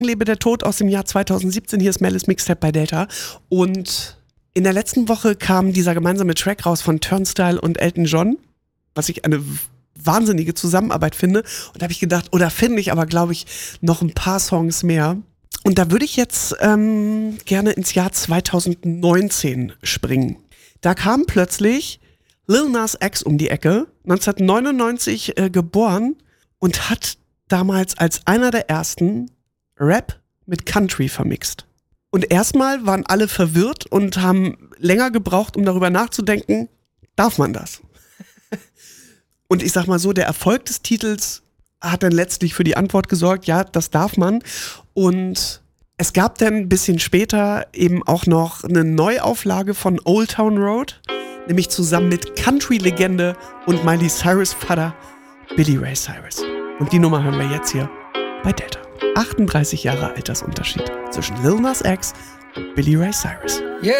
Lebe der Tod aus dem Jahr 2017. Hier ist Melis Mixtape bei Delta. Und in der letzten Woche kam dieser gemeinsame Track raus von Turnstile und Elton John, was ich eine wahnsinnige Zusammenarbeit finde. Und da habe ich gedacht, oder finde ich aber, glaube ich, noch ein paar Songs mehr. Und da würde ich jetzt gerne ins Jahr 2019 springen. Da kam plötzlich Lil Nas X um die Ecke, 1999 geboren und hat damals als einer der ersten Rap mit Country vermixt. Und erstmal waren alle verwirrt und haben länger gebraucht, um darüber nachzudenken, darf man das? Und ich sag mal so, der Erfolg des Titels hat dann letztlich für die Antwort gesorgt, ja, das darf man. Und es gab dann ein bisschen später eben auch noch eine Neuauflage von Old Town Road, nämlich zusammen mit Country-Legende und Miley Cyrus' Vater Billy Ray Cyrus. Und die Nummer hören wir jetzt hier bei Delta. 38 Jahre Altersunterschied zwischen Lil Nas X und Billy Ray Cyrus. Yeah.